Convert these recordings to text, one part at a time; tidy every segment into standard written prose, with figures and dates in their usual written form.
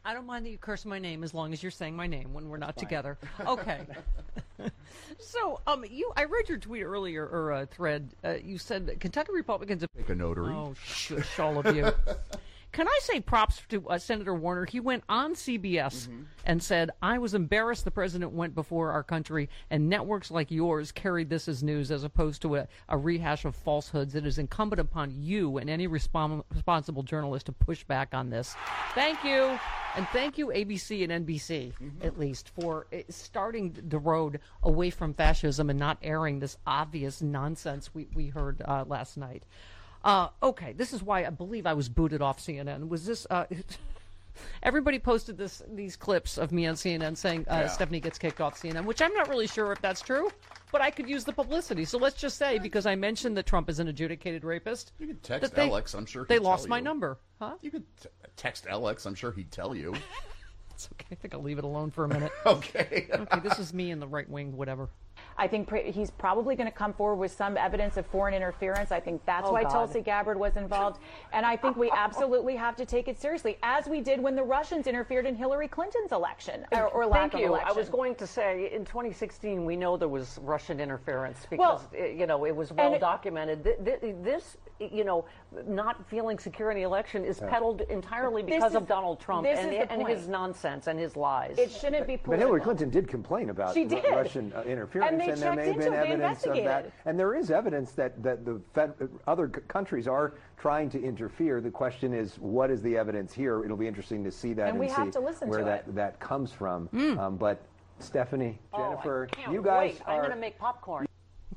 I don't mind that you curse my name as long as you're saying my name when we're not together. Okay. So, I read your tweet earlier, or a thread. You said that Kentucky Republicans have... Make a notary. Oh, shush, all of you. Can I say props to Senator Warner? He went on CBS and said, I was embarrassed the president went before our country, and networks like yours carried this as news as opposed to a rehash of falsehoods. It is incumbent upon you and any responsible journalist to push back on this. Thank you. And thank you, ABC and NBC, at least, for starting the road away from fascism and not airing this obvious nonsense we heard last night. Okay, this is why I believe I was booted off CNN. Was this... everybody posted these clips of me on CNN saying Stephanie gets kicked off CNN, which I'm not really sure if that's true, but I could use the publicity. So let's just say, because I mentioned that Trump is an adjudicated rapist... You could text Alex, I'm sure he'd they tell lost you. my number. Huh? You could text Alex, I'm sure he'd tell you. It's okay. I think I'll leave it alone for a minute. Okay. Okay, this is me in the right wing, whatever. I think he's probably going to come forward with some evidence of foreign interference. I think that's why Tulsi Gabbard was involved. And I think we absolutely have to take it seriously, as we did when the Russians interfered in Hillary Clinton's election, or lack of election. I was going to say, in 2016, we know there was Russian interference because, it was well documented. This, not feeling secure in the election is peddled entirely because of Donald Trump and his nonsense and his lies. It shouldn't be political. But Hillary Clinton did complain about Russian interference, and there may have been evidence of that. And there is evidence that the other countries are trying to interfere. The question is, what is the evidence here? It'll be interesting to see that and we have see to listen where to that comes from. But Stephanie, Jennifer, I can't you guys wait. are... I'm going to make popcorn.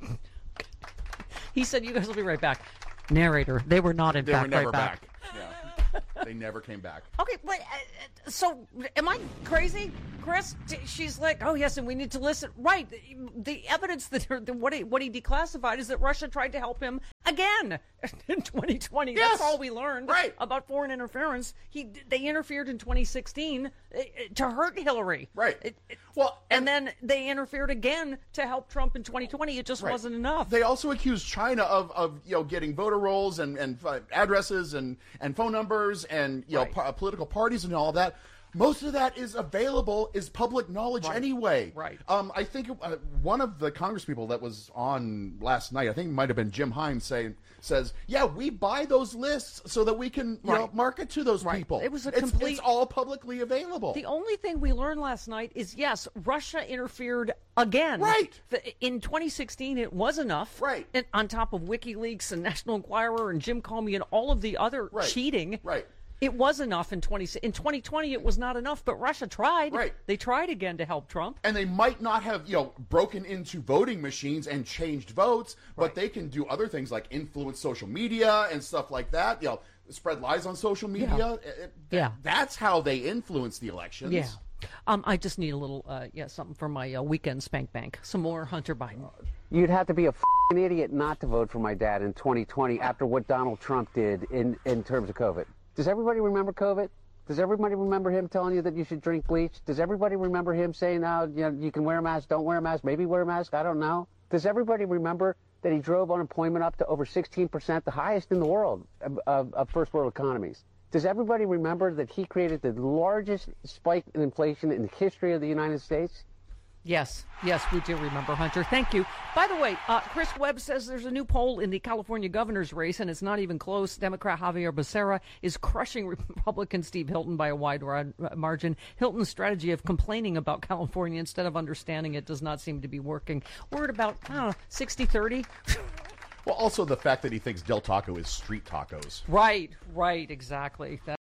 He said you guys will be right back. Narrator, they were not in They fact were never right back. Yeah. They never came back. Okay, but so am I crazy, Chris? She's like, oh yes, and we need to listen. Right, the evidence that what he declassified is that Russia tried to help him again in 2020. Yes. That's all we learned about foreign interference. They interfered in 2016 to hurt Hillary. Right. And then they interfered again to help Trump in 2020. It just wasn't enough. They also accused China of getting voter rolls and addresses and phone numbers and political parties and all of that. Most of that is public knowledge anyway. Right. I think one of the congresspeople that was on last night, I think it might have been Jim Himes, says, yeah, we buy those lists so that we can market to those people. It was it's all publicly available. The only thing we learned last night is, yes, Russia interfered again. Right. In 2016, it was enough. Right. And on top of WikiLeaks and National Enquirer and Jim Comey and all of the other cheating. Right. It was enough in 2020. It was not enough, but Russia tried. Right. They tried again to help Trump. And they might not have, broken into voting machines and changed votes, but they can do other things like influence social media and stuff like that. Spread lies on social media. That's how they influence the elections. Yeah. I just need a little, something for my weekend spank bank. Some more Hunter Biden. You'd have to be a f***ing idiot not to vote for my dad in 2020 after what Donald Trump did in terms of COVID. Does everybody remember COVID? Does everybody remember him telling you that you should drink bleach? Does everybody remember him saying, you can wear a mask, don't wear a mask, maybe wear a mask, I don't know? Does everybody remember that he drove unemployment up to over 16%, the highest in the world of first world economies? Does everybody remember that he created the largest spike in inflation in the history of the United States? Yes, we do remember, Hunter. Thank you. By the way, Chris Webb says there's a new poll in the California governor's race, and it's not even close. Democrat Javier Becerra is crushing Republican Steve Hilton by a wide margin. Hilton's strategy of complaining about California instead of understanding it does not seem to be working. We're at about, 60-30. Well, also the fact that he thinks Del Taco is street tacos. Right, exactly.